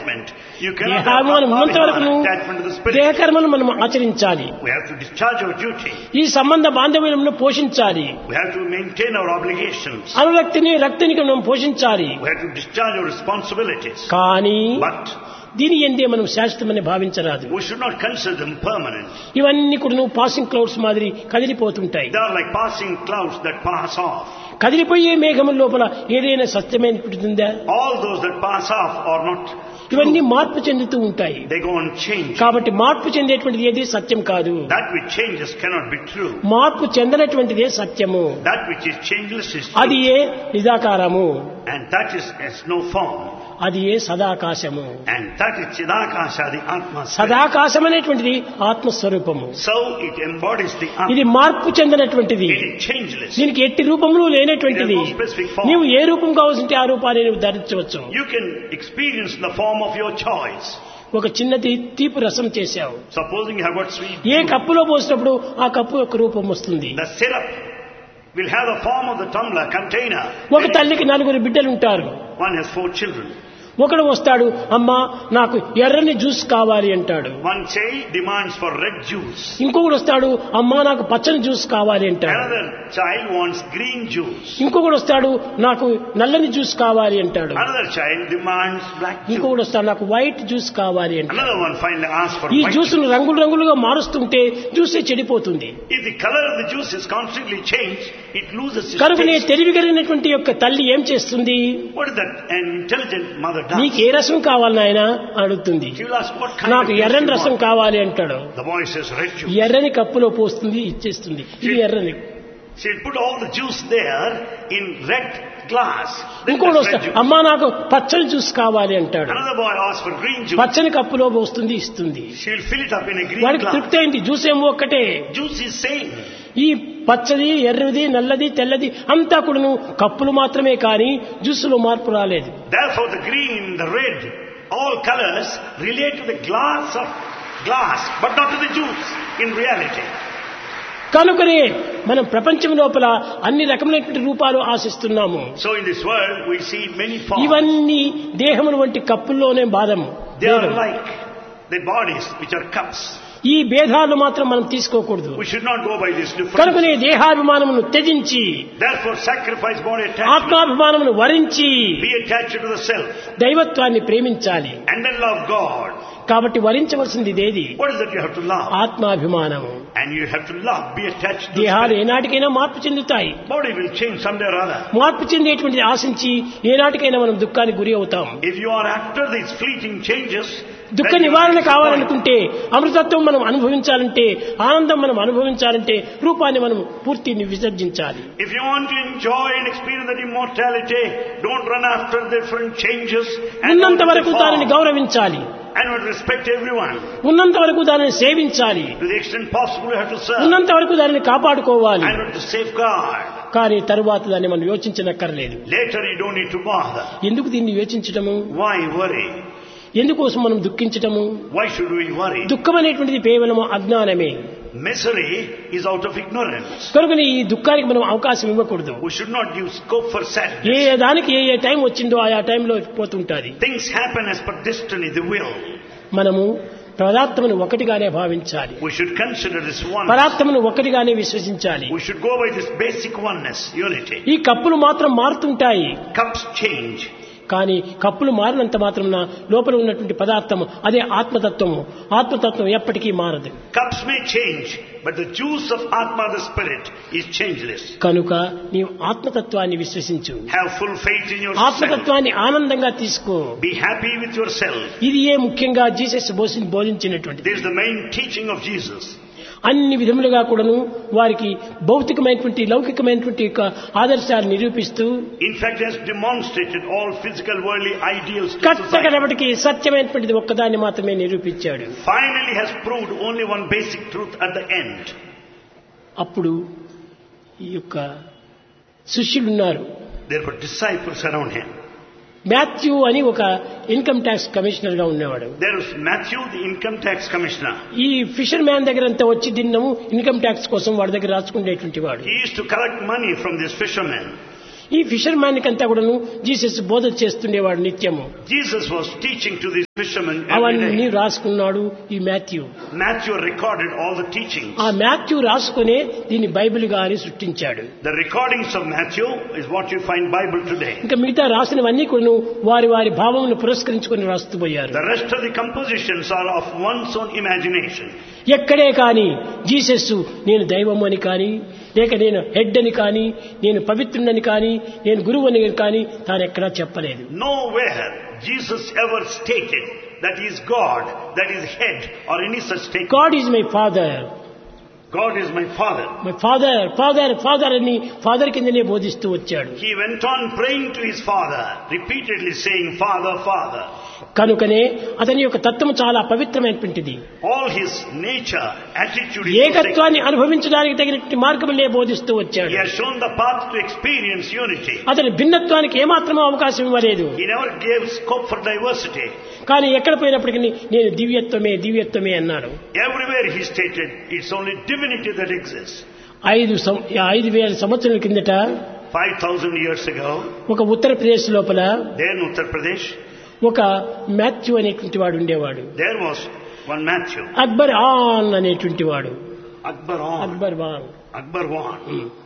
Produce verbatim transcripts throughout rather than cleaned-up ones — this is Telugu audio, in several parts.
attachment. You cannot have దేహాభిమానం ఉన్నంత వరకు Atmabhimana, attachment to the spirit. దేహకర్మను మనం ఆచరించాలి. We have to discharge our duty. ఈ సంబంధ బాంధవ్యాలను పోషించాలి. We have to maintain our obligations. అనురక్తిని రక్తిని మనం పోషించాలి. We have to discharge our responsibilities. కానీ But దీని ఎందే మనం శాశ్వతమని భావించరాదు. we should not consider them permanent. ఇవన్నీ కూడా పాసింగ్ క్లౌడ్స్ మాదిరి కదిలిపోతుంటాయి. They are like passing clouds that pass off. కదిలిపోయే మేఘముల లోపల ఏదైనా సత్యమైనటుందా? All those that pass off are not ఇవన్నీ true. మార్పు చెందుతూ ఉంటాయి. They go on changing. కాబట్టి మార్పు చెందేటువంటిది ఏది సత్యం కాదు. That which changes cannot be true. మార్పు చెందనటువంటిదే సత్యము. That which is changeless is అది true. A నిరాకారము. And that is has no form. అది ఏ సదాకాశము. And that is Chidakasha, the Atma spirit. సదాకాశం అనేటువంటిది ఆత్మస్వరూపము. So it embodies the ఇది Atma. మార్పు చెందనటువంటిది. It is changeless. దీనికి ఎట్టి రూపములు లేనటువంటిది. It has no specific form. నీవు ఏ రూపం కావాల్సింటే ఆ రూపాన్ని నువ్వు ధరించవచ్చు. You can experience the form of your choice. ఒక చిన్నది తీపి రసం చేశావు. Supposing you have got sweet A juice, కప్పులో పోసినప్పుడు ఆ కప్పు యొక్క రూపం వస్తుంది. the syrup will have the form of the tumbler container. ఒక తల్లికి నలుగురు బిడ్డలు ఉంటారు. One has four children. ఒకడు వస్తాడు, అమ్మా నాకు ఎర్రని జ్యూస్ కావాలి అంటాడు. One child demands for red juice. ఇంకొకడు వస్తాడు, అమ్మా నాకు పచ్చని జ్యూస్ కావాలి అంటాడు. Another child wants green juice. ఇంకొకడు వస్తాడు, నాకు నల్లని జ్యూస్ కావాలి అంటాడు. Another child demands black juice. ఇంకొకడు వస్తాడు, నాకు వైట్ జ్యూస్ కావాలి అంటాడు. Another one finally asks for ఈ white జ్యూస్ ను juice. రంగులు రంగులుగా మారుస్తుంటే జ్యూసే చెడిపోతుంది. If the color of the juice is constantly changed, it loses its కనుకనే taste. తెలివి కలిగినటువంటి యొక్క తల్లి ఏం చేస్తుంది? What is that an intelligent mother నీకు does? ఏ రసం కావాలి నాయనా అడుగుతుంది. She will ask what kind of నాకు juice ఎర్రని you రసం want. కావాలి అంటాడు. The boy says red juice. ఎర్రని కప్పులో పోస్తుంది, ఇచ్చేస్తుంది. ఇది ఎర్రని. She'll put all the juice there in red glass. Then ఇంకోటి that's వస్తాడు, red juice. అమ్మా నాకు పచ్చని జ్యూస్ కావాలి అంటాడు. Another boy asks for green juice. పచ్చని కప్పులో పోస్తుంది, ఇస్తుంది. She'll fill it up in a green వాడికి glass. తృప్తి అయింది. జ్యూస్ ఏమో ఒక్కటే. Juice is same. ఈ పచ్చది ఎర్రది నల్లది తెల్లది అంతా కూడాను కప్పులు మాత్రమే కానీ జ్యూసులో మార్పు రాలేదు. Therefore the green, the red, all colors relate to the glass of glass, but not to the juice in reality. కనుకనే మనం ప్రపంచం లోపల అన్ని రకమైనటువంటి రూపాలు ఆశిస్తున్నాము. So in this world we see many forms. ఇవన్నీ దేహముల వంటి కప్పుల్లోనే బాధము. They are like the bodies which are cups. ఈ భేదాలు మాత్రం మనం తీసుకోకూడదు. We should not go by this difference. కనుకనే దేహాభిమానమును త్యజించి Therefore sacrifice body attachment. ఆత్మాభిమానమును వరించి Be attached to the self దైవత్వాన్ని ప్రేమించాలి. and then love God. కాబట్టి వరించవలసింది ఇదేది What is that you have to love? ఆత్మాభిమానము. And you have to love, be attached to the దేహాలు spirit. ఏనాటికైనా మార్పు చెందుతాయి. Body will change someday or other. మార్పు చెందేటువంటిది ఆశించి ఏనాటికైనా మనం దుఃఖానికి గురి అవుతాం. If you are after these fleeting changes, దుఃఖ then you నివారణ are disappointed. కావాలనుకుంటే అమృతత్వం మనం అనుభవించాలంటే ఆనందం మనం అనుభవించాలంటే రూపాన్ని మనం పూర్తిని విసర్జించాలి. If you want to enjoy and experience that immortality, don't run after different changes and ఉన్నంత not వరకు to దానిని fall. గౌరవించాలి. And would respect everyone. ఉన్నంత వరకు దానిని సేవించాలి. To the extent possible you have to serve. ఉన్నంత వరకు దానిని కాపాడుకోవాలి. And would to safeguard. కానీ తరువాత దాన్ని మనం యోచించనక్కర్లేదు. Later you don't need to bother. ఎందుకు దీన్ని యోచించటము? Why worry? ఎందుకోసం మనం దుఃఖించటము? Why should we worry? దుఃఖం అనేటువంటిది కేవలం అజ్ఞానమే. Misery is out of ignorance. కనుకనే ఈ దుఃఖానికి మనం అవకాశం ఇవ్వకూడదు. We should not give scope for A sadness. ఏ దానికి ఏ ఏ టైం వచ్చిందో ఆయా టైంలో పోతుంటాది. Things happen as per destiny, the will. మనము పదార్థమును ఒకటిగానే భావించాలి. We should consider this one. పదార్థమును ఒకటిగానే విశ్వసించాలి. We should go by this basic oneness, unity. ఈ కప్పులు మాత్రం మారుతుంటాయి. Cups change. కానీ కప్పులు మారినంత మాత్రం లోపల ఉన్నటువంటి పదార్థము అదే ఆత్మతత్వము. ఆత్మతత్వం ఎప్పటికీ మారదు. Cups may change, but the juice of Atma, the spirit, is changeless. కనుక నీవు ఆత్మతత్వాన్ని విశ్వసించు. Have full faith in yourself. ఆత్మతత్వాన్ని ఆనందంగా తీసుకో. Be happy with yourself. ఇది ఏ ముఖ్యంగా Jesus బోధించినటువంటి This is the main teaching of Jesus. అన్ని విధములుగా కూడాను వారికి భౌతికమైనటువంటి లౌకికమైనటువంటి యొక్క ఆదర్శాలు నిరూపిస్తూ In fact, he has demonstrated all physical worldly ideals to society. కట్టకడబడికి సత్యమైనటువంటిది ఒక్కదాన్ని మాత్రమే నిరూపించాడు. Finally has proved only one basic truth at the end. అప్పుడు ఈ యొక్క శిష్యులు ఉన్నారు. Therefore disciples around him. Matthew అని ఒక ఇన్కమ్ ట్యాక్స్ కమిషనర్ గా ఉండేవాడు. There was Matthew, the income tax commissioner. ఈ ఫిషర్ మ్యాన్ దగ్గర అంతా వచ్చి దిన్నము ఇన్కమ్ ట్యాక్స్ కోసం వాడి దగ్గర రాసుకునేటువంటి వాడు. He used to collect money from this fisherman. ఈ ఫిషర్ మ్యాన్ కంతా కూడాను జీసస్ బోధ చేస్తుండేవాడు నిత్యము. Jesus was teaching to this fisherman every అవన్నీ day. రాసుకున్నాడు ఈ Matthew. Matthew recorded all the teachings. ఆ మాథ్యూ రాసుకునే దీన్ని బైబిల్ గాని సృష్టించాడు. The recordings of Matthew is what you find Bible today. ఇంకా మిగతా రాసినవన్నీ కూడా వారి వారి భావమును పురస్కరించుకొని రాస్తూ పోయారు. The rest of the compositions are of one's own imagination. ఎక్కడే కానీ జీసస్ నేను దైవం అని కానీ, లేక నేను హెడ్ అని కానీ, నేను పవిత్రుడని కానీ, నేను గురువు అని కానీ తాను ఎక్కడా చెప్పలేదు. Nowhere Jesus ever stated that he is God, that he is head, or any such statement. God is my father, God is my father. My father father father అని ఫాదర్ కిందనే బోధిస్తూ వచ్చాడు. He went on praying to his father, repeatedly saying, Father, Father. కనుకనే అతని యొక్క తత్వం చాలా పవిత్రమైనటువంటిది. All his nature, attitude is so sacred. ఏకత్వాన్ని అనుభవించడానికి తగినటువంటి మార్గములే బోధిస్తూ వచ్చాడు. He has shown the path to experience unity. అతని భిన్నత్వానికి ఏమాత్రం అవకాశం ఇవ్వలేదు. He never gave scope for diversity. కానీ ఎక్కడ పోయినప్పటికీ నేను దివ్యత్వమే దివ్యత్వమే అన్నాడు. Everywhere he stated, it's only divinity that exists. ఐదు సం- ఐదు వేల సంవత్సరాల కిందట Five thousand years ago, ఒక ఉత్తరప్రదేశ్ లోపల there in Uttar Pradesh, ఒక మాథ్యూ అనేటువంటి వాడు ఉండేవాడు. there was one Matthew. Akbar on అనేటువంటి వాడు. Akbar on. Akbar on. Akbar won.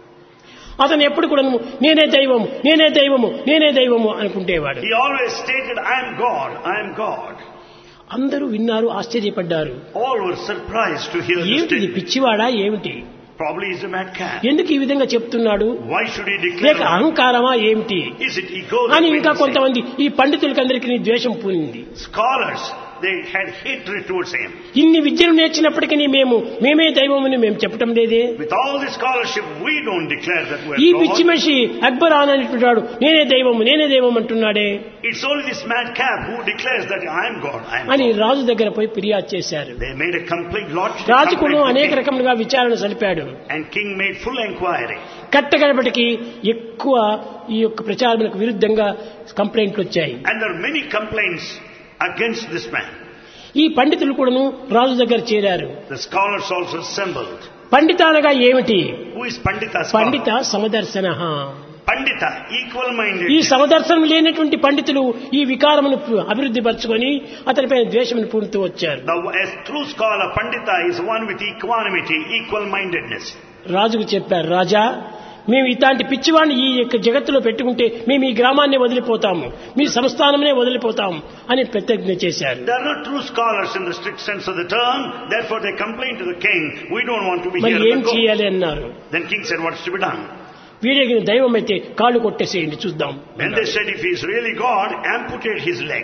అతను ఎప్పుడు కూడా నేనే దైవము నేనే దైవము నేనే దైవము అనుకుంటేవాడు. He always stated, I am God, I am God. అందరూ విన్నారు, ఆశ్చర్యపడ్డారు. All were surprised to hear this ఏమిటి ఇది, statement. పిచ్చివాడా ఏమిటి, Probably he's a madcap. ఎందుకు ఈ విధంగా చెప్తున్నాడు, Why should he లేక declare? అహంకారమా ఏమిటి Is it ego that అని made ఇంకా him say? కొంతమంది ఈ పండితులకందరికీ ద్వేషం పూనింది. Scholars, they had hatred towards him. ఇన్ని విద్యను నేర్చినప్పటికీ మేము మేమే దైవమని మేము చెప్పటం లేదే. With all the scholarship, we don't declare that ఈ we're పిచ్చి God. మనిషి అక్బర్ ఆన్ అనేటువంటి నేనే దైవము నేనే దైవం అంటున్నాడే It's only this madcap who declares that I am God, I am అని God. రాజు దగ్గర పోయి ఫిర్యాదు చేశారు. They made a complete lodge. రాజు కూడా అనేక రకములుగా విచారణ సలిపాడు. And king made full inquiry. కట్టగడపటికి ఎక్కువ ఈ యొక్క ప్రచారములకు విరుద్ధంగా కంప్లైంట్లు వచ్చాయి. And there are many complaints against this man. ఈ పండితులు కూడాను రాజు దగ్గర చేరారు. The scholars also assembled. పండితానగా ఏమిటి, Who is Pandita? Pandit సమదర్శన. Pandita, equal-minded. ఈ సమదర్శనం లేనటువంటి పండితులు ఈ వికారమును అభివృద్ధి పరచుకొని అతనిపై ద్వేషమును పూనుతూ వచ్చారు. The a true scholar, Pandita, is one with equanimity, equal-mindedness. రాజుకు చెప్పారు, రాజా మేము ఇలాంటి పిచ్చివాడిని ఈ యొక్క జగత్తులో పెట్టుకుంటే మేము ఈ గ్రామాన్ని వదిలిపోతాము, మీ సంస్థానమే వదిలిపోతాము అని ప్రతిజ్ఞ చేశారు. They are not true scholars in the strict sense of the term. Therefore, they complain to the king, we don't want to be మరి here. ఏం but go. చేయాలి అన్నారు. Then king said, what's to be done? వీడికి దైవం అయితే కాళ్ళు కొట్టేసేయండి చూద్దాం. Then they said, if he is really God, amputate his leg.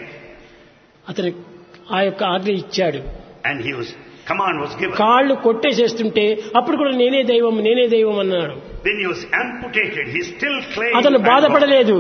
అతను ఆ యొక్క ఆజ్ఞ ఇచ్చాడు. And he was, command was given. కాళ్ళు కొట్టేసేస్తుంటే అప్పుడు కూడా నేనే దైవం నేనే దైవం అన్నాడు. Then he was amputated. He still claimed. అతను I'm God. బాధపడలేదు.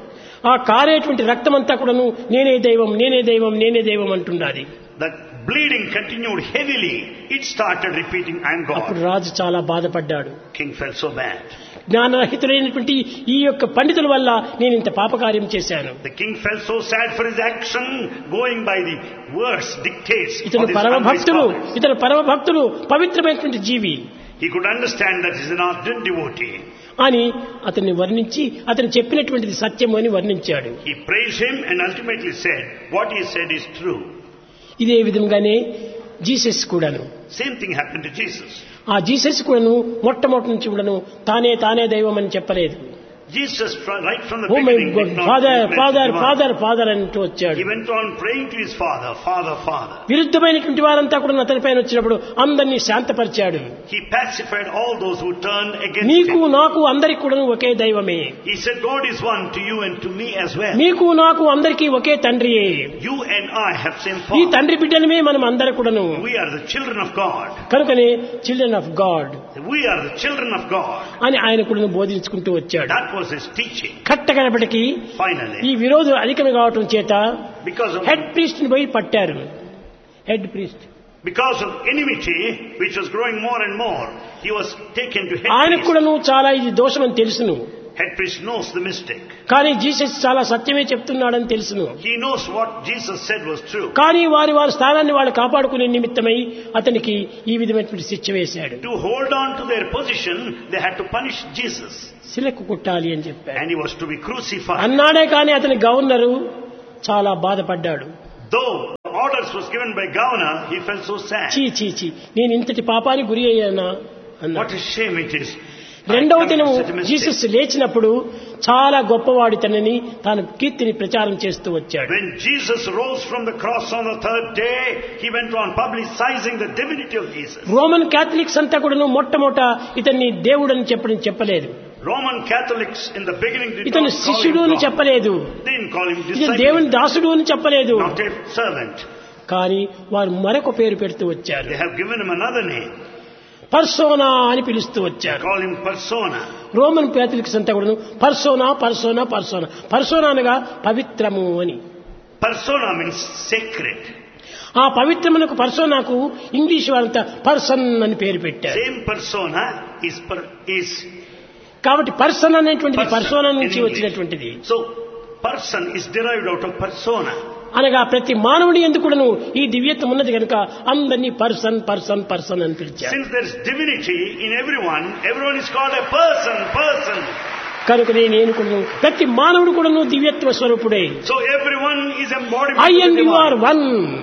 ఆ కారేటువంటి రక్తం అంతా కూడాను నేనే దైవం నేనే దైవం నేనే దైవం అంటున్నది. The bleeding continued heavily. It started repeating, I'm అప్పుడు God. రాజు చాలా బాధపడ్డాడు. King felt so bad. జ్ఞానరహితులైనటువంటి ఈ యొక్క పండితుల వల్ల నేను ఇంత పాపకార్యం చేశాను. The king felt so sad for his action, going by the words, dictates of ఇతను these పరమ unwise భక్తులు scholars. ఇతను పరమ భక్తులు పవిత్రమైనటువంటి జీవి He could understand that he is an ardent devotee. అని అతన్ని వర్ణించి అతను చెప్పినటువంటిది సత్యం అని వర్ణించాడు. He praised him and ultimately said, what he said is true. ఇదే విధంగానే జీసస్ కూడాను, Same thing happened to Jesus. ఆ జీసస్ కూడాను మొట్టమొదటి నుంచి కూడాను తానే తానే దైవం అని చెప్పలేదు. Jesus, fr- right from the oh my beginning, God did not father declare father divine. Father father అంటూ వచ్చాడు. He went on praying to his father, Father, Father. విరుద్ధమైనటువంటి వారంతా కూడా అతనిపైన వచ్చినప్పుడు అందరినీ శాంతపరిచాడు. He pacified all those who turned against నీకు him. నాకు అందరికి కూడా ఒకే దైవమే, He said, God is one to you and to me as well. నీకు నాకు అందరికీ ఒకే తండ్రియే. You and I have same ఈ father. తండ్రి బిడ్డలమే మనం అందరు కూడాను. We are the children of God. కనుకనే children of God We are the children of God. అని ఆయన కూడా బోధించుకుంటూ వచ్చాడు. That was his teaching. కట్టగడపటికి ఈ Finally, విరోధులు అధికం కావటం చేత because of హెడ్ ప్రీస్ట్ ని పోయి పట్టారు. Head priest because of enmity, which was growing more and more, he was taken to head ఆయనకు priest. కూడాను చాలా ఇది దోషమని తెలుసును. Head priest knows the mistake. కానీ జీసస్ చాలా సత్యమే చెప్తున్నాడని తెలుసును. He knows what Jesus said was true. కానీ వారి వారి స్థానాన్ని వాళ్ళు కాపాడుకునే నిమిత్తమై అతనికి ఈ విధమైనటువంటి శిక్ష వేశాడు. To hold on to their position, they had to punish Jesus. శిలకు కుట్టాలి అని చెప్పాడు. And he was to be crucified. అన్నాడే కానీ అతని గవర్నరు చాలా బాధపడ్డాడు. Though orders was given by governor, he felt so sad. చీ చీ చీ నేను ఇంతటి పాపానికి గురి అయ్యానా అన్నా. What a shame it is. రెండవ దినం జీసస్ లేచినప్పుడు చాలా గొప్పవాడి తనని తాను కీర్తిని ప్రచారం చేస్తూ వచ్చాడు. When Jesus rose from the cross on the third day, he went on publicizing the divinity of Jesus. Roman Catholics అంతా కూడా మొట్టమొదట ఇతన్ని దేవుడని చెప్పడం చెప్పలేదు. Roman Catholics in the beginning did ఇతను not call శిష్యుడు him అని God. చెప్పలేదు. They didn't call him ఇతను disciple, దేవుని దాసుడు అని చెప్పలేదు. not a servant. కానీ వారు మరొక పేరు పెడుతూ వచ్చారు. They have given him another name. Persona అని పిలుస్తూ They వచ్చారు. call him persona. Roman Catholics అంతా కూడా పర్సోనా పర్సోనా పర్సోనా పర్సోనా అనగా పవిత్రము అని. Persona means sacred. ఆ పవిత్రమునకు పర్సోనాకు ఇంగ్లీష్ వారంతా పర్సన్ అని పేరు పెట్టారు. Same persona is per, is కాబట్టి పర్సన్ అనేటువంటిది person పర్సోనా in నుంచి English. వచ్చినటువంటిది. So person is derived out of persona. అనగా ప్రతి మానవుడి ఎందుకును ఈ దివ్యత్వం ఉన్నది కనుక అందరినీ పర్సన్ పర్సన్ పర్సన్ అని పిలిచారు. Since there is divinity in everyone, everyone is called a person, person. కనుక నేను కూడా ప్రతి మానవుడు కూడాను దివ్యత్వ స్వరూపుడే. So everyone is embodiment I of the and you are divine. One.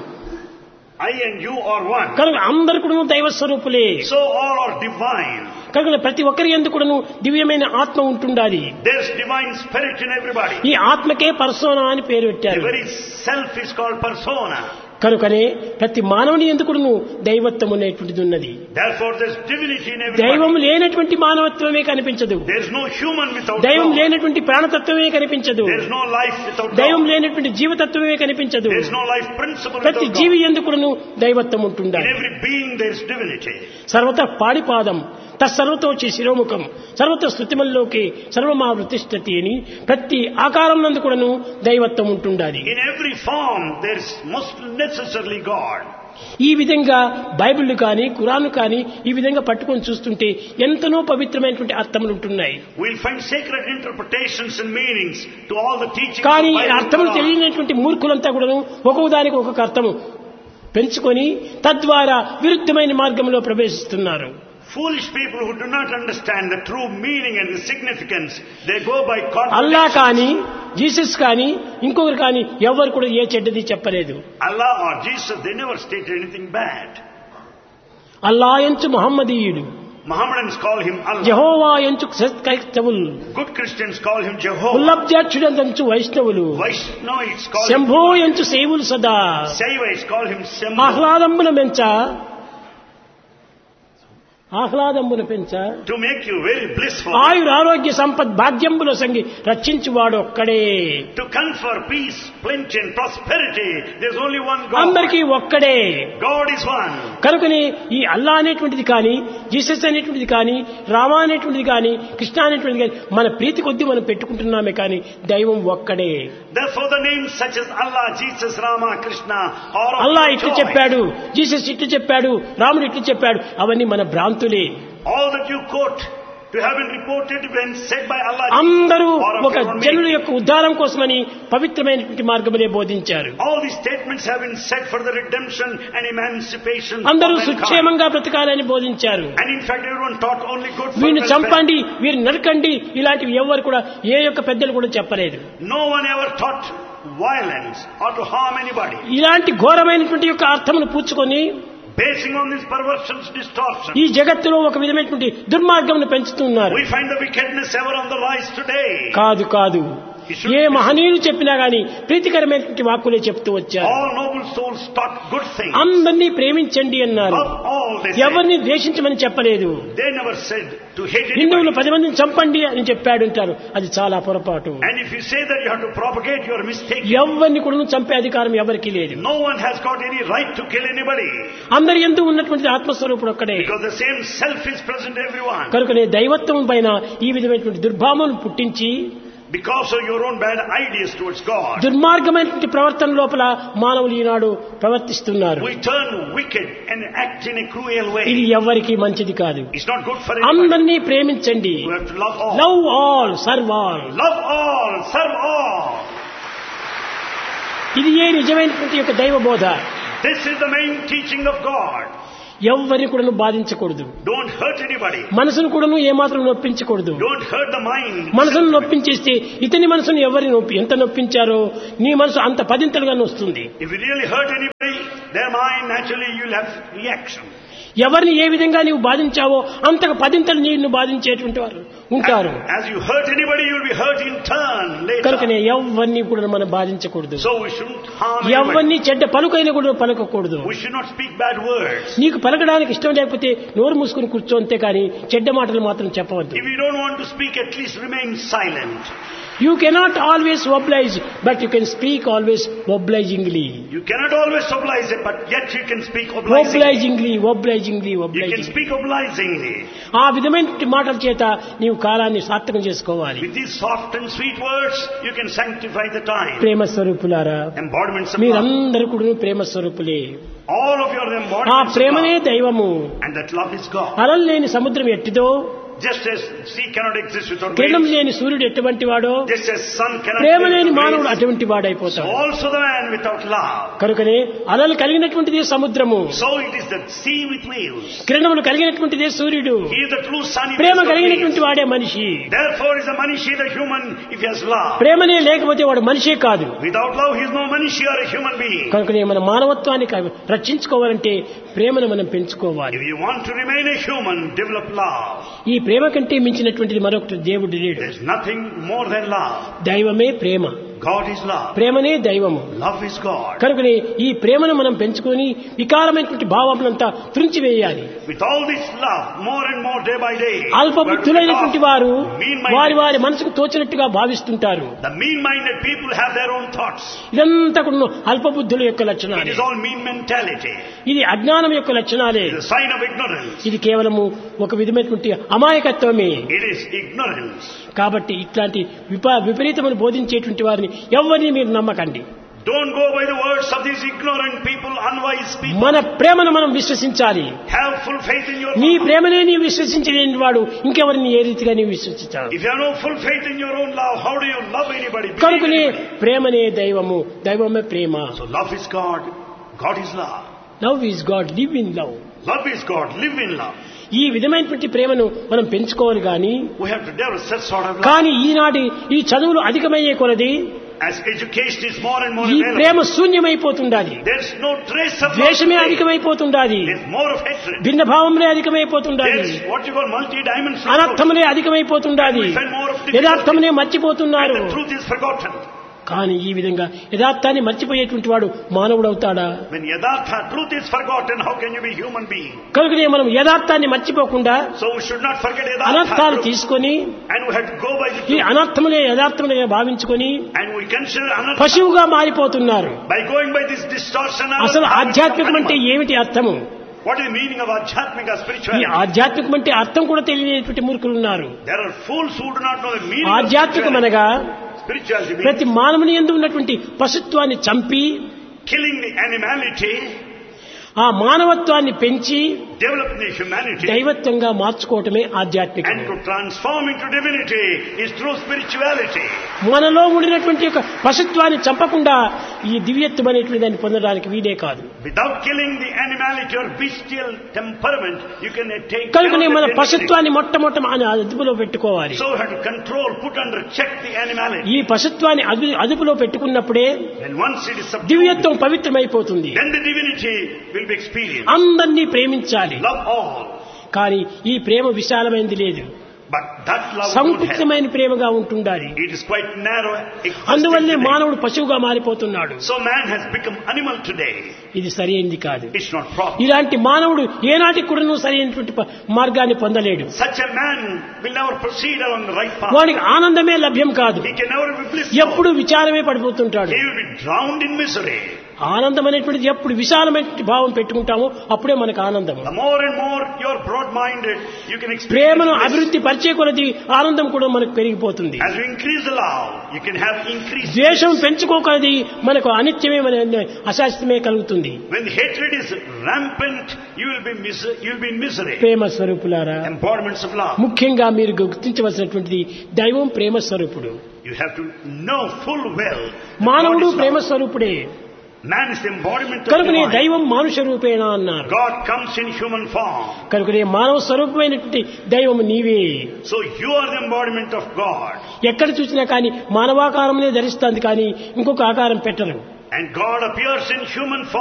I and you are one. కనుక అందరు కూడాను దైవ స్వరూపులే. So all are divine. కనుక ప్రతి ఒక్కరి యందు కూడాను దివ్యమైన ఆత్మ ఉంటుండాలి. There is divine spirit in everybody. ఈ ఆత్మకే పర్సోనా అని పేరు The పెట్టారు. very self is called persona. కనుకనే ప్రతి మానవుని ఎందుకును దైవత్వం అనేటువంటిది ఉన్నది. Therefore there is divinity in everybody. దైవం లేనటువంటి మానవత్వమే కనిపించదు. There is no human without దైవం God. లేనటువంటి ప్రాణతత్వమే కనిపించదు. There is no life without దైవం God. లేనటువంటి జీవతత్వమే కనిపించదు. There is no life principle ప్రతి without జీవి God. ఎందుకును దైవత్వం In ఉంటుండాలి. every being there is divinity. సర్వత పాడిపాదం తత్సర్వతోచి శిరోముఖం సర్వత స్థుతిమల్లోకి సర్వమావృతిష్టతి అని ప్రతి ఆకారం నందు కూడాను దైవత్వం ఉంటుండాలి. In every form there is most necessarily God. ఈ విధంగా బైబిల్ కానీ ఖురాన్ కానీ ఈ విధంగా పట్టుకొని చూస్తుంటే ఎంతనో పవిత్రమైనటువంటి అర్థములు ఉంటున్నాయి. We'll find sacred interpretations and meanings to all the teachings కానీ of Bible. అర్థములు తెలియనటువంటి మూర్ఖులంతా కూడాను ఒక్కొక్క దానికి ఒక్కొక్క అర్థము పెంచుకొని తద్వారా విరుద్ధమైన మార్గంలో ప్రవేశిస్తున్నారు. Foolish people who do not understand the true meaning and the significance, they go by Allah contradictions. కానీ జీసస్ కానీ ఇంకొకరు కానీ ఎవరు కూడా ఏ చెడ్డది చెప్పలేదు. Allah or Jesus, they never stated anything bad. Allah ఎంచు మహమ్మదీయుడు, Mohammedans call him Allah. యెహోవా ఎంచు క్రైస్తవులు, Good Christians call him Jehovah. ఉల్లబ్జాక్షుడంచు వైష్ణవులు, Vaishnavites call శంభో him ఎంచు సేవులు సదా, Saivites call him Shambhu. ఆహ్లాదంబున పెంచ ఆహ్లాదంబున పెంచ To make you very blissful. ఆయుర ఆరోగ్య సంపద్ భాగ్యంబుల సంగి రక్షించువాడు ఒక్కడే. To confer peace, plenty and prosperity, there's only one God. అందరికీ ఒక్కడే. God is one. కనుకని ఈ అల్లా అనేటువంటిది కానీ జీసస్ అనేటువంటిది కానీ రామ అనేటువంటిది కానీ కృష్ణ అనేటువంటిది కానీ మన ప్రీతి కొద్దీ మనం పెట్టుకుంటున్నామే కానీ దైవం ఒక్కడే. Therefore the names such as Allah, Jesus, Rama, Krishna are of Allah pure ఇట్లు joy. చెప్పాడు, జీసస్ ఇట్లు చెప్పాడు, రాముడు ఇట్లు చెప్పాడు, అవన్నీ మన భ్రాంతులే. All that you quote to have been reported when said by Allah అందరూ or of ఒక your own జనుల making. యొక్క ఉద్ధారం కోసమని పవిత్రమైనటువంటి మార్గమునే బోధించారు. All these statements have been said for the redemption and emancipation of అందరూ mankind. సుక్షేమంగా బ్రతకాలని బోధించారు. And in fact everyone taught only good for వీరిని welfare. చంపండి, వీరిని నరకండి, ఇలాంటివి ఎవరు కూడా ఏ యొక్క పెద్దలు కూడా చెప్పలేదు. No one ever taught violence or to harm anybody. ఇలాంటి ఘోరమైనటువంటి యొక్క అర్థమును పూచుకొని Basing on these perversions, distortions, ఈ జగత్తులో ఒక విధమైనటువంటి దుర్మార్గమును పెంచుతున్నారు. we find the wickedness ever on the rise today. కాదు కాదు ఏ మహనీయులు చెప్పినా గాని ప్రీతికరమైనటువంటి వాక్కులే చెప్తూ వచ్చారు. All noble souls taught good things. అందరినీ ప్రేమించండి అన్నారు. Of all they said. ఎవరిని ద్వేషించమని చెప్పలేదు. They never said to hate హిందువులు anybody. పది మందిని చంపండి అని చెప్పాడు అంటారు, అది చాలా పొరపాటు. And if you say that you have to propagate, you are mistaken. ఎవరిని కూడా చంపే అధికారం ఎవరికి లేదు. No one has got any right to kill anybody. అందరి యందు ఉన్నటువంటి ఆత్మస్వరూపుడు ఒక్కడే. Because the same self is present in everyone. కనుకనే దైవత్వం పైన ఈ విధమైనటువంటి దుర్భావమును పుట్టించి Because of your own bad ideas towards God, దుర్మార్గమైనటువంటి ప్రవర్తన లోపల మానవులు ఈనాడు ప్రవర్తిస్తున్నారు. we turn wicked and act in a cruel way. ఇది ఎవరికి మంచిది కాదు. It's not good for anybody. అందరినీ ప్రేమించండి. You have to love all. Love all serve all. Love all, serve all. ఇది ఏ నిజమైనటువంటి యొక్క దైవ బోధ. This is the main teaching of God. ఎవరిని కూడా బాధించకూడదు. Don't hurt anybody. మనసును కూడా ఏమాత్రం నొప్పించకూడదు. Don't hurt the mind. మనసును నొప్పించేస్తే ఇతని మనసును ఎవరిని నొప్పి ఎంత నొప్పించారో నీ మనసు అంత పదింతలుగా వస్తుంది. If you really hurt anybody, their mind, naturally you will have reaction. ఎవరిని ఏ విధంగా నీవు బాధించావో అంతకు పదింతలు నిన్ను బాధించేటువంటి వారు ఉంటారు. As you hurt anybody, you will be hurt in turn later. కనుకనే ఎవరిని కూడా మనం బాధించకూడదు. So we shouldn't harm anybody. ఎవరిని చెడ్డ పలుకైన కూడా పలకకూడదు. We should not speak bad words. నీకు పలకడానికి ఇష్టం లేకపోతే నోరు మూసుకుని కూర్చో అంతే కానీ చెడ్డ మాటలు మాత్రం చెప్పవద్దు. If you don't want to speak, at least remain silent. You cannot always oblige, but you can speak always obligingly. You cannot always oblige it, but yet you can speak obligingly. Obligingly, obligingly, You obligingly. can speak obligingly. ఆ విధమైన మాటల చేత నీవు కాలాన్ని సార్థకం చేసుకోవాలి. With these soft and sweet words, you can sanctify the time. ప్రేమ స్వరూపులారా, Embodiments of love. మీరందరూ కూడా ప్రేమ స్వరూపులే. All of you are the ఆ embodiments of ప్రేమనే love. దైవము. And that love is God. అలలు లేని సముద్రం ఎట్టిదో, Just as sea cannot exist without కిరణం waves, లేని సూర్యుడు ఎటువంటి వాడో, just as sun cannot ప్రేమ exist లేని without మానవుడు waves, అటువంటి so వాడైపోతాడు. also the man without love. కనుకనే అలలు కలిగినటువంటిదే సముద్రము, So it is the sea with waves. కిరణములు కలిగినటువంటిదే సూర్యుడు, He is the true sun. He Prema has got కలిగినటువంటి waves. వాడే మనిషి. Therefore is a manishi the human if he has love. ప్రేమనే లేకపోతే వాడు మనిషే కాదు. Without love he is no manishi or a human being. కనుకనే మన మానవత్వాన్ని క- రక్షించుకోవాలంటే ప్రేమను మనం పెంచుకోవాలి. If you want to remain a human, develop love. ఈ ప్రేమ కంటే మించినటువంటిది మరొకటి దేవుడు లేడు. There is nothing more than love. దైవమే ప్రేమ, God is love. ప్రేమనే దైవము. Love is God. కనుకనే ఈ ప్రేమను మనం పెంచుకొని వికారమైనటువంటి భావములంతా త్రుంచివేయాలి. With all this love, more and more day by day, అల్పబుద్ధులైనటువంటి వారు mean-minded. వారి వారి మనసుకు తోచినట్టుగా భావిస్తుంటారు. The mean-minded people have their own thoughts. ఇదంతా కూడా అల్పబుద్ధుల యొక్క It లక్షణాలు. is all mean mentality. ఇది అజ్ఞానం యొక్క లక్షణాలే. It is a sign of ignorance. ఇది కేవలము ఒక విధమైనటువంటి అమాయకత్వమే. It is ignorance. కాబట్టి ఇట్లాంటి విప విపరీతమును బోధించేటువంటి వారిని ఎవరిని మీరు నమ్మకండి. Don't go by the words of these ignorant people, unwise people. మన ప్రేమను మనం విశ్వసించాలి. Have full faith in your నీ love. ప్రేమనే నీవు విశ్వసించలేని వాడు ఇంకెవరిని ఏ రీతిగా నీవు విశ్వసించావు? If you have no full faith in your own love, how do you love anybody? Believe కనుకనే anybody? ప్రేమనే దైవము, దైవమే ప్రేమ. So love is God. God is love. Love is God, live in love. Love is God. Live in love. ఈ విధమైనటువంటి ప్రేమను మనం పెంచుకోవాలి గాని, We have to develop such sort of love. కానీ ఈనాటి ఈ చదువులు అధికమయ్యే కొలది As education is more and more ఈ ప్రేమ available, శూన్యమైపోతుండాలి. there is no trace of love ద్వేషమే today. అధికమైపోతుండాలి. There is more of hatred. భిన్న భావములే అధికమైపోతుండాలి. There is what you call multi-dimensional. అనర్థములే అధికమైపోతుండాలి. యథార్థమునే మర్చిపోతున్నారు. And the truth is forgotten. కానీ ఈ విధంగా యథార్థాన్ని మర్చిపోయేటువంటి వాడు మానవుడవుతాడా? When yadartha, truth is forgotten, how can you be human being? కనుకనే మనం యథార్థాన్ని మర్చిపోకుండా So we should not forget అనర్థాలు yadartha. తీసుకొని And we have to go by the ఈ truth. అనర్థములే యథార్థములుగా భావించుకొని And we consider anartha. పశువుగా మారిపోతున్నారు. By going by this distortion, అసలు anartha ఆధ్యాత్మికం becomes అంటే animal. ఏమిటి అర్థము? What is the meaning of adhyatmika ఈ spirituality? ఆధ్యాత్మికం అంటే అర్థం కూడా తెలియనటువంటి మూర్ఖులు ఉన్నారు. There are fools who do not know the meaning of ఆధ్యాత్మికం spirituality. అనగా Spirituality means ప్రతి మానవుని యందు ఉన్నటువంటి పశుత్వాన్ని చంపి killing the animality, ఆ మానవత్వాన్ని పెంచి develop the humanity, దైవత్వంగా మార్చుకోవటమే ఆధ్యాత్మికం. and to transform into divinity is true spirituality. మనలో ఉండినటువంటి యొక్క పశుత్వాన్ని చంపకుండా ఈ దివ్యత్వం అనేటువంటి దాన్ని పొందడానికి వీలే కాదు. Without killing the animality or bestial temperament, you can take కనుకనే మన divinity. పశుత్వాన్ని మొట్టమొదట మన అదుపులో పెట్టుకోవాలి. So we have to control, put under check the animality. ఈ పశుత్వాన్ని అదు- అదుపులో పెట్టుకున్నప్పుడే And once it is subdued, దివ్యత్వం పవిత్రమైపోతుంది. then the divinity will be experienced. అందరినీ ప్రేమించాలి. Love all. కానీ ఈ ప్రేమ విశాలమైనది లేదు, But that love don't have. సంకుచితమైన ప్రేమగా ఉంటుండాలి. It is quite narrow. అందువల్లే existence మానవుడు పశువుగా మారిపోతున్నాడు. today. So man has become animal today. ఇది సరైనది కాదు. It's not proper. ఇలాంటి మానవుడు ఏనాటికి కూడా సరైనటువంటి ప- మార్గాన్ని పొందలేడు. Such a man will never proceed along the right path. వాడికి ఆనందమే లభ్యం కాదు. He can never be blissful. ఎప్పుడు విచారమే పడిపోతుంటాడు. He will be drowned in misery. ఆనందం అనేటువంటిది ఎప్పుడు విశాలమైన భావం పెట్టుకుంటామో అప్పుడే మనకు ఆనందం. The more and more you are broad-minded, you can experience ప్రేమను bliss. అభివృద్ధి పరిచే కొలది ఆనందం కూడా మనకు పెరిగిపోతుంది. As you increase the love, you can have increased ద్వేషం bliss. పెంచుకోకలది మనకు అనిత్యమే మన అశాస్త్రమే కలుగుతుంది. When hatred is rampant, you will be mis- you will be in misery. ప్రేమ స్వరూపులారా, Embodiments of love. ముఖ్యంగా మీరు గుర్తించవలసినటువంటిది దైవం ప్రేమ స్వరూపుడు. You have to know full well that మానవుడు God is ప్రేమ love. స్వరూపుడే. Man is the embodiment of కనుకనే divine. దైవం మానుష రూపేణ అన్నారు. God comes in human form. కనుకనే మానవ స్వరూపమైనటువంటి దైవం నీవే. So you are the embodiment of God. ఎక్కడ చూసినా కానీ మానవాకారమునే ధరిస్తుంది కానీ ఇంకొక ఆకారం పెట్టరు. And God appears in human form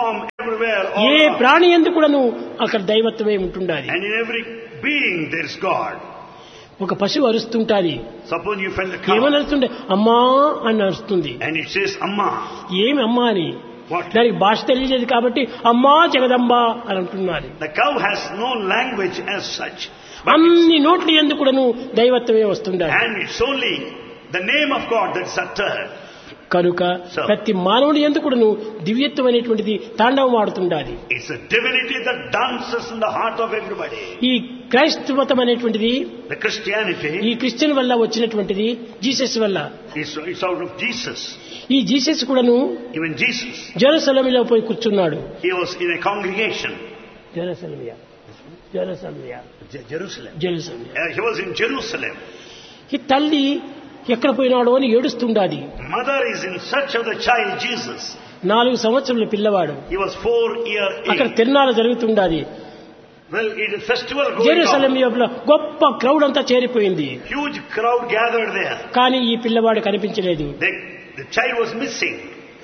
everywhere, all A around. ప్రాణి యందు కూడాను అక్కడ దైవత్వమే ఉంటుండాలి. And in every being there is God. ఒక పశువు అరుస్తుంటాది. Suppose you find the cow ఏమని అరుస్తుంటే అమ్మా అని అరుస్తుంది. and it says Amma. ఏమి అమ్మా అని What? దానికి భాష తెలియలేదు కాబట్టి అమ్మా జగదంబ అని అంటున్నారు. The cow has no language as such. But అన్ని నోట్ల యందు కూడాను దైవత్వమే వస్తుండాలి. and it's only the name of God that's uttered. కనుక So- ప్రతి మానవుని యందు కూడాను దివ్యత్వం అనేటువంటిది తాండవం ఆడుతుండాలి. It's a divinity that dances in the heart of everybody. ఈ క్రైస్తవతం అనేటువంటిది The Christianity ఈ క్రిస్టియన్ వల్ల వచ్చినటువంటిది జీసస్ వల్ల. is it's out of Jesus. ఈ జీసస్ కూడాను Even Jesus, జెరూసలేములో పోయి కూర్చున్నాడు. he was in a congregation. జెరూసలేమియా జెరూసలేమియా Je- Jerusalem. జెరూసలేమియా Uh, he was in Jerusalem. ఈ తల్లి ఎక్కడ పోయినాడో అని ఏడుస్తుండాది. Mother is in search of the child Jesus. నాలుగు సంవత్సరాల పిల్లవాడు. He was four year అక్కడ age. తిరునాళ్ళ జరుగుతుండాది. Well, it is festival going Jerusalem on. లోపల గొప్ప క్రౌడ్ అంతా చేరిపోయింది. Huge crowd gathered there. కానీ ఈ పిల్లవాడు కనిపించలేదు. The, the child was missing.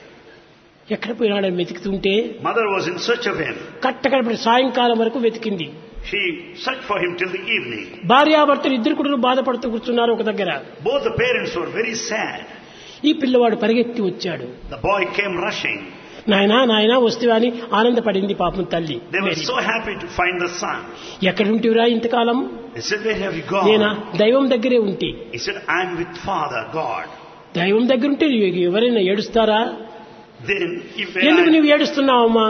ఎక్కడ పోయినాడని వెతుకుతుంటే Mother was in search of him. కట్టకడపడి సాయంకాలం వరకు వెతికింది. She searched for him till the evening. భార్యాభర్తలు ఇద్దరు కూడా బాధపడుతూ కూర్చున్నారు ఒక దగ్గర. Both the parents were very sad. ఈ పిల్లవాడు పరిగెత్తి వచ్చాడు. The boy came rushing. నాయనా నాయనా వస్తువా అని ఆనందపడింది పాపం తల్లి. They were so happy to find the son. ఎక్కడుంటివిరా ఇంతకాలం? They said, where have you నేనా gone? దైవం దగ్గరే ఉంటి. He said, I'm with Father God. దైవం దగ్గర ఉంటే ఎవరైనా ఏడుస్తారా? Then, if ఎందుకు when, నువ్వు ఏడుస్తున్నావమ్మా?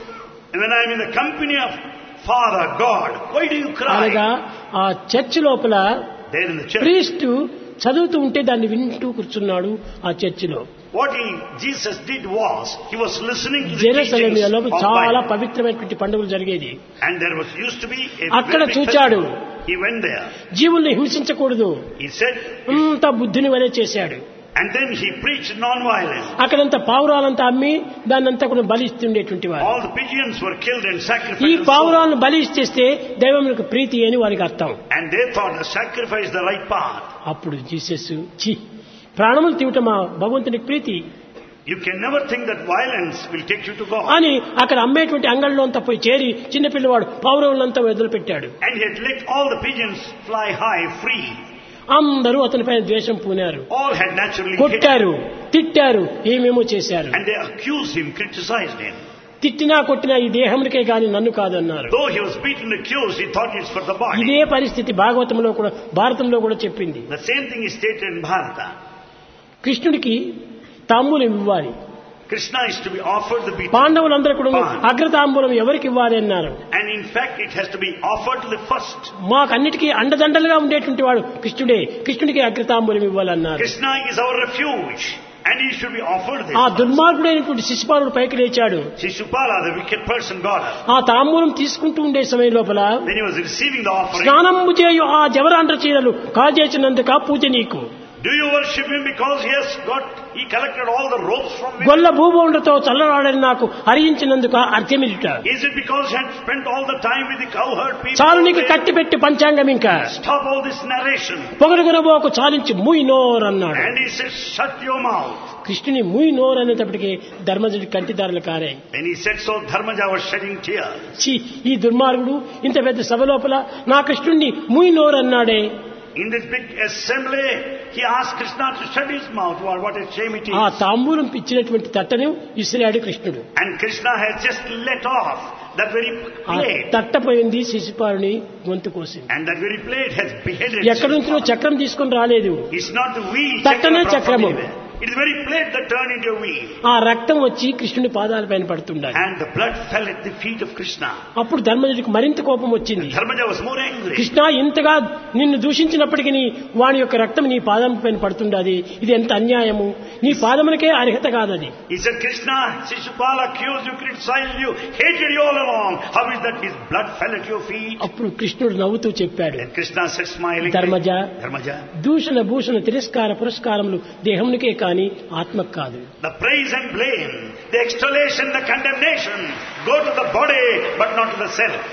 I, when I'm in the company of Father God, why do you అనగా cry? ఆ చర్చ్ లోపల There in the church. Priest చదువుతూ ఉంటే దాన్ని వింటూ కూర్చున్నాడు ఆ చర్చిలో. What he, Jesus did was, he was listening to the Jerusalem teachings లోపల of చాలా Bible. పవిత్రమైనటువంటి పండుగలు జరిగేది. And there was used to be a అక్కడ very big చూచాడు. festival. He went there. జీవుల్ని హింసించకూడదు He said, అంతా బుద్ధిని వలె చేశాడు. and then he preached non-violence. అక్కడంతా పావురాలంతా అమ్మి దాన్నంతా కూడా బలి ఇస్తుండేటువంటి వారు. All the pigeons were killed and ఈ sacrificed. and sold. పావురాలను బలి ఇచ్చేస్తే దైవములకు ప్రీతి అని వారికి అర్థం. And they thought the sacrifice the right path. అప్పుడు జీసస్ చి ప్రాణములు తీవటమా భగవంతునికి ప్రీతి You can never think that violence will take you to God. అని అక్కడ అమ్మేటువంటి అంగళ్ళలో అంతా పోయి చేరి చిన్న పిల్లవాడు పావురాలంతా వదిలిపెట్టాడు. And he had let all the pigeons fly high, free. అందరూ అతనిపైన ద్వేషం పూనారు, All had naturally hated కొట్టారు, తిట్టారు, ఏమేమో చేశారు. him. And they accused him, criticized him. తిట్టినా కొట్టినా ఈ దేహమునికే గాని నన్ను కాదన్నారు. Though he was beaten, accused, he thought it's for the body. ఇదే పరిస్థితి భాగవతంలో కూడా భారతంలో కూడా చెప్పింది. The same thing is stated in Bharata. కృష్ణుడికి తాంబూలం ఇవ్వాలి. Krishna is to be offered the beaten. పాండవులందరూ కూడా Pan. అగ్రతాంబూలం ఎవరికి ఇవ్వాలి అన్నారు. And in fact, it has to be offered to the first. మాకన్నిటికీ అండదండలుగా ఉండేటువంటి వాడు కృష్ణుడే, కృష్ణుడికి అగ్రతాంబూలం ఇవ్వాలన్నారు. Krishna is our refuge. And he should be offered this. ఆ దుర్మార్గుడైనటువంటి శిశుపాలుడు పైకి లేచాడు. Shishupala, the wicked person, got up. ఆ తాంబూలం తీసుకుంటూ ఉండే సమయం లోపల When he was receiving the offering, స్నానము చేయు ఆ జవరాండ్ర చీరలు కాజేసినందుక పూజ నీకు. do you worship him because he has got, he collected all the ropes from him? గొల్ల భూభౌండ్రతో చల్లరాడని నాకు హరించినందుక అర్థమిట. Is it because he had spent all the time with the cowherd people? చాలు నీకు కట్టి పెట్టి పంచాంగం ఇంకా Stop all this narration. పొగడుగునబోకు చాలించి ముయ్ నోర్ అన్నాడు. And he said, shut your mouth. కృష్ణుని ముయ్ నోర్ అనేటప్పటికి ధర్మజుడి కంటిదారులు కారాయి. When he said so, Dharmaja was shedding tears. ఛీ, ఈ దుర్మార్గుడు ఇంత పెద్ద సభ లోపల నా కృష్ణుణ్ణి ముయ్ నోర్ అన్నాడే. In this big assembly, he asked Krishna to shut his mouth. What what a shame it ఆ is. తాంబూలం పిచ్చినటువంటి తట్టను విసిరాడు కృష్ణుడు. And Krishna has just let off that very ఆ plate. తట్టపోయింది శిశుపాలుని గొంతు కోసింది. And that very plate has beheaded. ఎక్కడి నుంచో చక్రం తీసుకొని రాలేదు. It's not the wheel. తట్టనే chakra from చక్రము. anywhere. It is the very plate that turned into a wheel. ఆ రక్తం వచ్చి కృష్ణుని పాదాల పైన పడుతుండాలి. And the blood fell at the feet of Krishna. అప్పుడు ధర్మజుడికి మరింత కోపం వచ్చింది. Dharmaja was more angry. Krishna ఇంతగా నిన్ను దూషించినప్పటికీ వాని యొక్క రక్తం నీ పాదం పైన పడుతుండది, ఇది ఎంత అన్యాయము, నీ పాదములకే అర్హత కాదది. He said, Krishna, Shishupala accused you, criticized you, hated you all along. How is that his blood fell at your feet? అప్పుడు కృష్ణుడు నవ్వుతూ చెప్పాడు, And Krishna said, smiling, Dharmaja, Dharmaja, దూషణ భూషణ తిరస్కార పురస్కారములు దేహమునికే కాని ఆత్మకు కాదు. the praise and blame, the extolation, the condemnation go to the body but not to the self.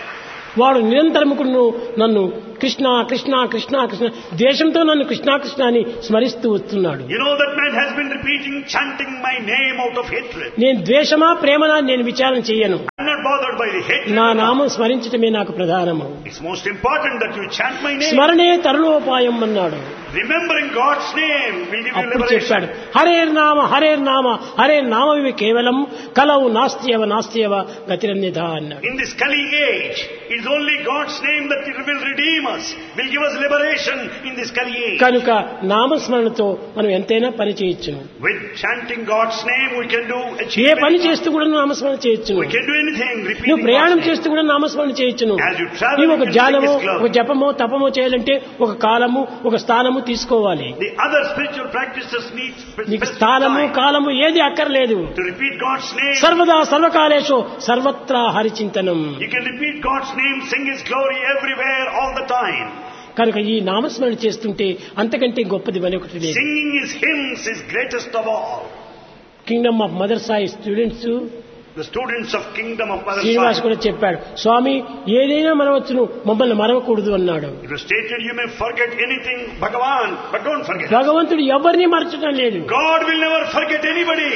వాడు నిరంతరము నన్ను కృష్ణ కృష్ణ కృష్ణ కృష్ణ ద్వేషంతో నన్ను కృష్ణ కృష్ణ అని స్మరిస్తూ వస్తున్నాడు. You know that man has been repeating, chanting my name out of hatred. నేను ద్వేషమా ప్రేమనా నేను విచారణ చేయను. I'm not bothered by the hatred. నా నామం స్మరించటమే నాకు ప్రధానము. It's most important that you chant my name. స్మరణే తరుణోపాయం అన్నాడు. Remembering God's name will give you అప్పుడు liberation. చెప్పాడు, హరే నామ హరే నామ హరే నామవి కేవలం కలవు నాస్తియవ నాస్తియవ గతిరన్యథ అన్నాడు. In this Kali age, it's only God's name that will redeem us, will give us liberation in this Kali age. కనుక నామస్మరణతో మనం ఎంతైనా పని చేయొచ్చును. With chanting God's name, we can do achieve ఏ పని anything. చేస్తూ కూడా నామస్మరణ చేయొచ్చును. We can do anything. Repeating నువ్వు ప్రయాణం God's name. చేస్తూ కూడా నామస్మరణ చేయొచ్చును. As you travel, నీవు you ఒక can ధ్యానమో sing this ఒక glove. జపమో తపమో చేయాలంటే ఒక కాలము ఒక స్థానము తీసుకోవాలి. The other spiritual practices need నీకు specific స్థానము time కాలము ఏది అక్కర్లేదు. to repeat God's name. సర్వదా సర్వకాలేషు సర్వత్రా హరిచింతనం. You can repeat God's name, sing His glory everywhere, all the time. కనుక ఈ నామస్మరణ చేస్తుంటే అంతకంటే గొప్పది మరొకటి లేదు. Singing His hymns is greatest of all. Kingdom of mother Sai students The students of Kingdom of Mother Srinivas Sai. కూడా చెప్పాడు, స్వామి ఏదైనా మరవచ్చును మమ్మల్ని మరవకూడదు అన్నాడు. It was stated, you may forget anything, Bhagavan, but don't forget. భగవంతుడు ఎవరిని మరచడం లేదు. God will never forget anybody.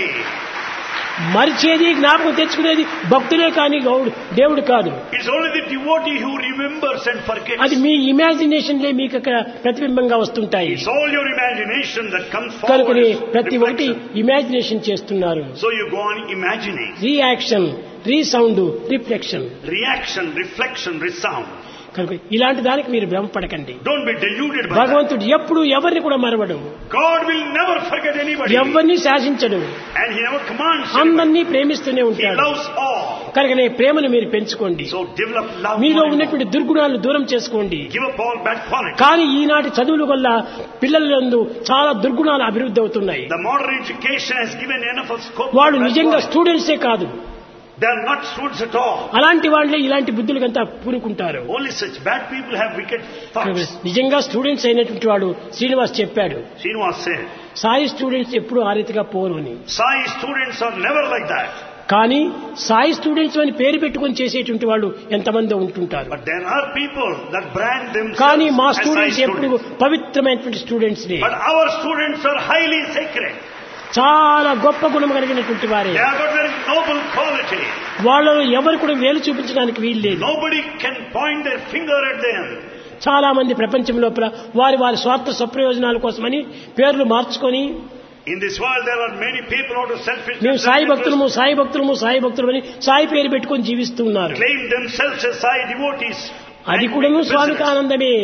మరిచేది జ్ఞాపకం తెచ్చుకునేది భక్తులే కానీ గౌడు దేవుడు కాదు. It's only the devotee who remembers and forgets. అది మీ ఇమాజినేషన్లే మీకు అక్కడ ప్రతిబింబంగా వస్తుంటాయి. It's all your imagination that comes forward. కనుకనే as ప్రతి ఒక్కటి reflection. ఇమాజినేషన్ చేస్తున్నారు. So you go on imagining. Reaction resound reflection. Reaction, reflection, resound. కనుక ఇలాంటి దానికి మీరు భ్రమపడకండి. Don't be deluded by that. భగవంతుడు ఎప్పుడు ఎవరిని కూడా మరవడు, God will never forget anybody. ఎవరిని శాసించడు, And He never commands anybody. అందరినీ ప్రేమిస్తూనే He ఉంటాడు. loves all. కనుకనే ప్రేమను మీరు పెంచుకోండి. So develop love. మీలో more and ఉన్నటువంటి దుర్గుణాలను దూరం చేసుకోండి. more. Give up all bad qualities. కానీ ఈనాటి చదువుల వల్ల పిల్లలందు చాలా దుర్గుణాలు అభివృద్ధి అవుతున్నాయి. The modern education has given enough of scope. for వాళ్ళు bad నిజంగా qualities. స్టూడెంట్సే కాదు, They are not students at all. అలాంటి వాళ్ళే ఇలాంటి బుద్ధులకంతా పూనుకుంటారు. Only such bad people have wicked thoughts. నిజంగా స్టూడెంట్స్ అయినటువంటి వాడు శ్రీనివాస్ చెప్పాడు, Srinivas said, సాయి స్టూడెంట్స్ ఎప్పుడు ఆ రీతిగా పోరు అని. Sai students are never like that. కానీ సాయి స్టూడెంట్స్ అని పేరు పెట్టుకొని చేసేటువంటి వాళ్ళు ఎంతమంది ఉంటుంటారు. But there are people that brand కానీ themselves మా as Sai స్టూడెంట్స్ ఎప్పుడు students. పవిత్రమైనటువంటి స్టూడెంట్స్ ని, But our students are highly sacred. చాలా గొప్ప గుణం కలిగినటువంటి వారే. They have got very noble quality. వాళ్ళలో ఎవరు కూడా వేలు చూపించడానికి వీలు లేదు. Nobody can point their finger at them. చాలా మంది ప్రపంచం లోపల వారి వారి స్వార్థ స్వప్రయోజనాల కోసమని పేర్లు మార్చుకొని In this world there are many people out of selfish మేము సాయి భక్తులము సాయి భక్తులము సాయి భక్తులమని సాయి పేరు పెట్టుకొని జీవిస్తూ ఉన్నారు. claim themselves as Sai devotees. అది and కూడాను make స్వామికి business. ఆనందమే,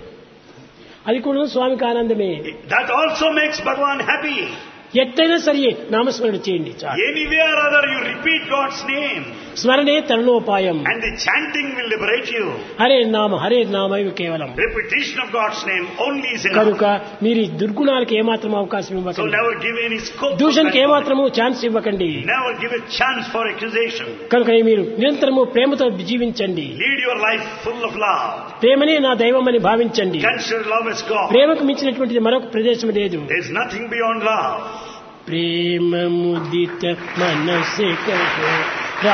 అది కూడాను స్వామికి ఆనందమే. That also makes Bhagavan happy. ఎట్టయినా సరే నామస్మరణ చేయండి చాలు. Anyway or other you repeat God's name. స్మరణే తరుణోపాయం. And the chanting will liberate you. Hare నామ హరే నామ ఇవి కేవలం. Repetition of God's name only is enough. కనుక మీరు ఈ దుర్గుణాలకు ఏమాత్రం అవకాశం So ఇవ్వకండి. never give any scope. for దూషణకి bad ఏమాత్రము ఛాన్స్ ఇవ్వకండి. quality. Never give a chance for accusation. కనుక మీరు నిరంతరము ప్రేమతో జీవించండి. Lead your life full of love. ప్రేమనే నా దైవం అని భావించండి. Consider love as God. ప్రేమకు మించినటువంటిది మరొక ప్రదేశం లేదు. There is nothing beyond love. ప్రేమ ముదిత మనసే కహో